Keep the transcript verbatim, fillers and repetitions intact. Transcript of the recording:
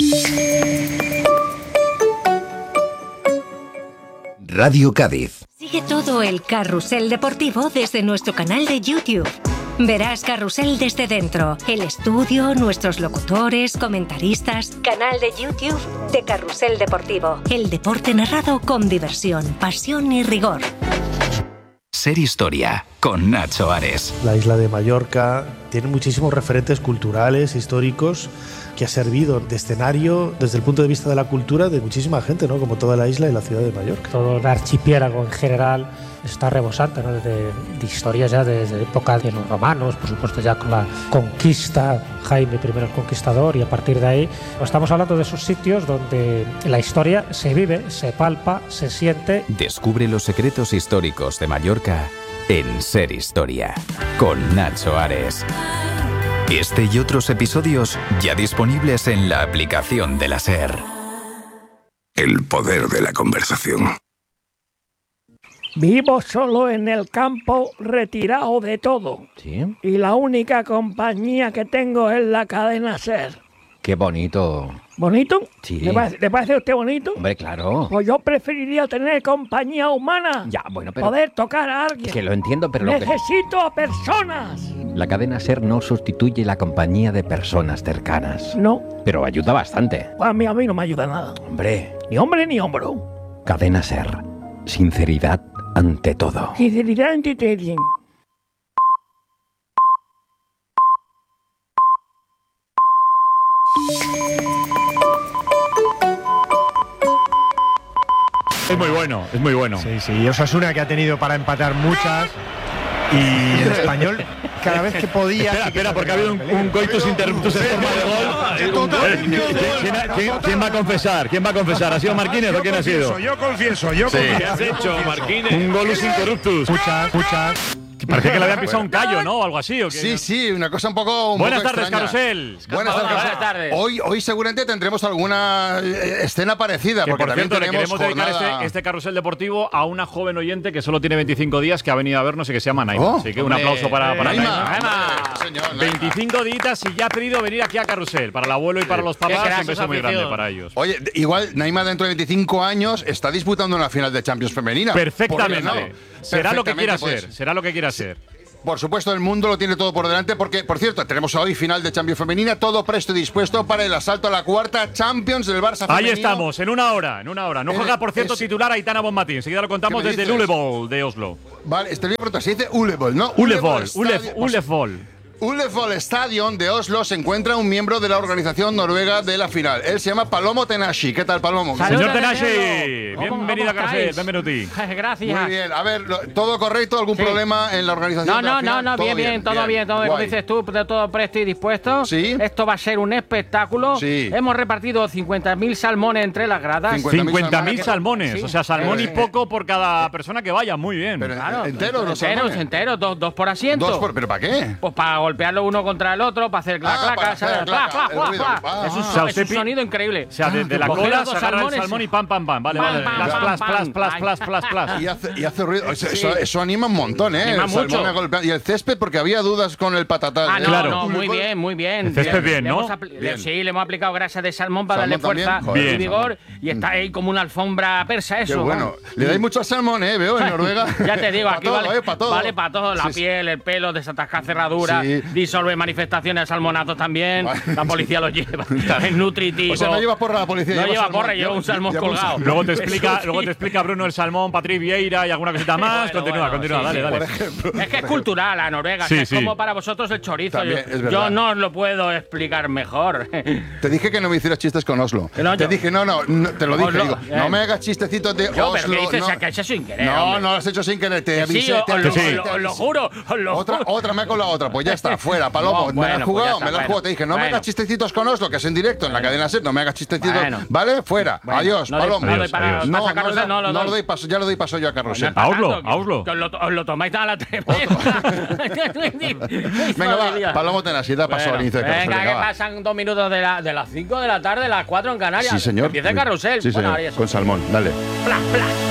Radio Cádiz. Sigue todo el carrusel deportivo desde nuestro canal de YouTube. Verás Carrusel desde dentro, el estudio, nuestros locutores, comentaristas. Canal de YouTube de Carrusel Deportivo. El deporte narrado con diversión, pasión y rigor. Ser Historia, con Nacho Ares. La isla de Mallorca tiene muchísimos referentes culturales, históricos, que ha servido de escenario desde el punto de vista de la cultura de muchísima gente, ¿no? Como toda la isla y la ciudad de Mallorca. Todo el archipiélago en general está rebosante, ¿no? de, de historias ya desde época de los romanos, por supuesto ya con la conquista, Jaime primero el Conquistador, y a partir de ahí estamos hablando de esos sitios donde la historia se vive, se palpa, se siente. Descubre los secretos históricos de Mallorca en Ser Historia, con Nacho Ares. Este y otros episodios ya disponibles en la aplicación de la SER. El poder de la conversación. Vivo solo en el campo, retirado de todo. ¿Sí? Y la única compañía que tengo es la cadena SER. Qué bonito. ¿Bonito? Sí. ¿Le parece, ¿le parece a usted bonito? Hombre, claro. Pues yo preferiría tener compañía humana. Ya, bueno, pero... Poder tocar a alguien. Que lo entiendo, pero... Lo que... Necesito a personas. La cadena SER no sustituye la compañía de personas cercanas. No. Pero ayuda bastante. A mí, a mí no me ayuda nada. Hombre. Ni hombre ni hombro. Cadena SER. Sinceridad ante todo. Sinceridad ante todo. Es muy bueno, es muy bueno. Sí, sí, y Osasuna que ha tenido para empatar muchas. Y el Español, cada vez que podía... Espera, espera, porque ha habido un, un coitus interruptus en forma de gol. ¿Quién, quién, quién va a confesar? ¿Quién va a confesar? ¿Ha sido Marquínez o quién ha sido? Yo confieso, yo Sí. confieso. ¿Qué has hecho, Marquínez? Un golus interruptus. Muchas, muchas. Parece que le habían pisado un callo, ¿no? O algo así. ¿O qué? Sí, sí, una cosa un poco. Un Buenas poco tardes, extraña. Carrusel. Buenas tardes. Buenas tardes. Hoy, hoy seguramente tendremos alguna eh, escena parecida. Que, porque por también cierto, le tenemos queremos dedicar jornada... este, este carrusel deportivo a una joven oyente que solo tiene veinticinco días, que ha venido a vernos y que se llama Naima. Oh, Así que un hombre, aplauso para, para Naima. Naima. Hombre, señor, Naima. veinticinco días y ya ha pedido venir aquí a Carrusel. Para el abuelo y para los papás, un beso muy grande para ellos. Oye, igual Naima dentro de veinticinco años está disputando una final de Champions femenina. Perfectamente. No? Será lo que quiera Perfectamente, ser. pues. Será lo que quiera ser. Por supuesto, el mundo lo tiene todo por delante porque, por cierto, tenemos hoy final de Champions femenina, todo presto y dispuesto para el asalto a la cuarta Champions del Barça femenino. Ahí estamos, en una hora, en una hora. No Eh, juega, por cierto, es- titular Aitana Bonmatí. Enseguida lo contamos ¿Qué me desde el dices? Ulevoll de Oslo. Vale, este bien pronto, se dice Ulevoll, ¿no? Ulevoll, Stadion- Ulef, Ulevoll. Ulevoll Stadion de Oslo se encuentra un miembro de la organización noruega de la final. Él se llama Palomo Tenashi. ¿Qué tal, Palomo? Señor Tenashi, ¿Cómo- bienvenido a cómo Carrusel, estáis? bienvenuti. Gracias. Muy bien. A ver, lo- ¿todo correcto? ¿Algún Sí. problema en la organización No, de la no, no, final? no, ¿Todo bien, bien, todo bien, todo bien. Como Guay. dices tú, de todo presto y dispuesto. Sí. Esto va a ser un espectáculo. Sí. Hemos repartido cincuenta mil salmones entre las gradas. cincuenta mil salmones, Sí. o sea, salmón y Sí. poco por cada persona que vaya, muy bien. Pero, Claro, ¿enteros los enteros, salmones? enteros, dos, dos por asiento. Dos por, ¿Pero para qué? Pues para golpearlo uno contra el otro, para hacer clac, Ah, clac, para ¿sabes? hacer Clac, clac, clac, el clac, ruido. clac. Ah. Es un, O sea, es usted un pi- sonido increíble. O sea, de, de la Coger cola los se dos agarra el salmones. salmón y pam, pam, pam. Vale, Pam, vale. pam, Plas, pam, plas, pam. plas, plas, plas, plas, plas. Y hace, y hace ruido. Eso, Sí. eso, eso anima un montón, ¿eh? Anima El salmón mucho. a golpear. Y el césped, porque había dudas con el patatal. Ah, ¿eh? no, Claro. no, muy bien, muy bien. El césped Le- bien, le ¿no? hemos apli- Bien. Sí, le hemos aplicado grasa de salmón para ¿Salmón darle fuerza también? Joder, y Bien. vigor. Y está ahí como una alfombra persa, Qué eso. bueno. ¿no? Le dais mucho al salmón, ¿eh? Veo en Noruega. Ya te digo, Pa' aquí todo, vale, ¿eh? Pa' todo. vale para todo. La Sí, sí. piel, el pelo, desatascar cerraduras, Sí. disolve manifestaciones de salmonatos también. Vale. La policía lo lleva. Es nutritivo. O sea, no lleva porra la policía. No lleva salmón. porra, lleva un salmón Lleva un colgado. salmón. Luego te Eso explica, sí. luego te explica Bruno el salmón, Patrick Vieira y alguna cosita más. Bueno, continúa, bueno, continúa, sí, dale, sí. dale. Por ejemplo. Es que es cultural la Noruega, Sí, que es sí. como para vosotros el chorizo. También, yo, es verdad. yo no os lo puedo explicar mejor. Te dije que no me hicieras chistes con Oslo. Que no, te yo- dije, no, no, no, te lo dije. Oslo, digo, eh. no me hagas chistecitos de Yo, Oslo. pero ¿qué dices? no. O sea, que has hecho sin querer, No, hombre. no lo has hecho sin querer. Te Que avisé. sí, te os lo, avisé, os te lo- os lo avisé. juro, os lo Otra, juro. otra, me ha colado otra. Pues ya está, fuera, Palomo. No, me la has bueno, pues jugado, ya está, me la has bueno. jugado. Te dije, no me Bueno. hagas chistecitos con Oslo, que es en directo en la cadena SER. No me hagas chistecitos. Bueno. ¿Vale? Fuera. Bueno, Adiós, no doy- Palomo. no doy para- Adiós. para No, sacar no, Carrusel, no lo no doy. lo doy paso, ya lo doy paso yo a Carrusel. A Oslo, Tanto, que- a Oslo. que os lo, os lo tomáis a la tremenda. Venga, Madre mía. va, Palomo Tenasita paso al inicio de Carrusel. Venga, que Venga, va. pasan dos minutos de, la, de las cinco de la tarde, las cuatro en Canarias. Sí, señor. Empieza el carrusel. Sí, Bueno, señor. ahora ya se- Con salmón, dale. Plas, plas.